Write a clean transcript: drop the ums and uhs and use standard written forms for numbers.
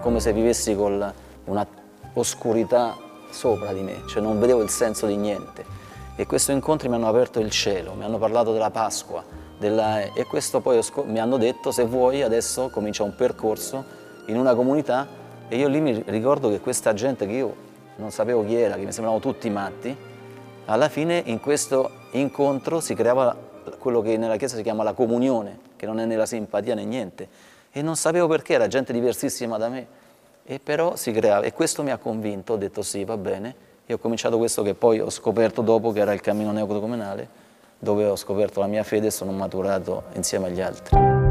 come se vivessi con una oscurità sopra di me, cioè non vedevo il senso di niente. E questi incontri mi hanno aperto il cielo, mi hanno parlato della Pasqua, e questo poi mi hanno detto: se vuoi adesso comincia un percorso in una comunità. E io lì mi ricordo che questa gente, che io non sapevo chi era, che mi sembravano tutti matti, alla fine in questo incontro si creava quello che nella Chiesa si chiama la comunione, che non è né la simpatia né niente, e non sapevo perché, era gente diversissima da me, e però si creava, e questo mi ha convinto, ho detto sì, va bene, e ho cominciato questo che poi ho scoperto dopo, che era il cammino neocatecumenale, dove ho scoperto la mia fede e sono maturato insieme agli altri.